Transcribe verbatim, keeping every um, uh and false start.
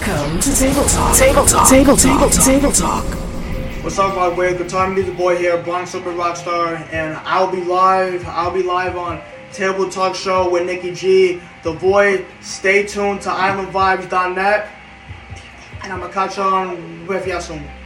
Welcome to Table Talk. Table Talk. Table Talk. Table Talk. What's up, my way? Guitar Music Boy here, Blind Super Rockstar, and I'll be live. I'll be live on Table Talk Show with Nikki G, The Void. Stay tuned to island vibes dot net, and I'm gonna catch you on with you soon.